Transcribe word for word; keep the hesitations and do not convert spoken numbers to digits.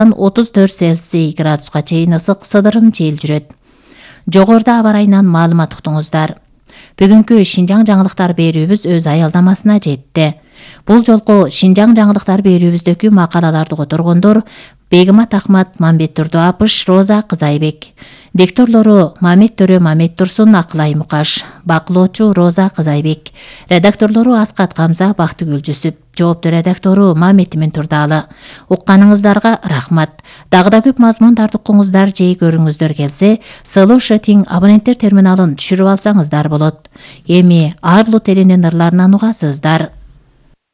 отуз төрт Цельсий градуска чейин ысык сыдырым жел жүрөт. Жогоруда аба ырайынан маалымат уктуңуздар. Бүгүнкү Шинжаң жаңылыктар берүүбүз өз аялдамасына жетти. Бул жолку Шинжаң жаңылыктар берүүбүздөгү макалаларды которгондор Бегимат Ахмат, Мамбет Турдуапыш, Роза Кызайбек. Дикторлору Мамет Төрө, Мамет Турсун, Акылай Мукаш. Бакылоочу Роза Кызайбек. Редакторлору Аскат Камза, Бактыгүл Жүсүп. Жоопту редактору Мамет Имин Турдалы. Укканыңыздарга рахмат. Дагы да көп мазмундарды укуңуздар же көрүңүздөр келсе, Сылуу Шетиң абоненттер терминалын түшүрүп алсаңыздар болот. Эми Арлу теленин ырларынан угасыздар.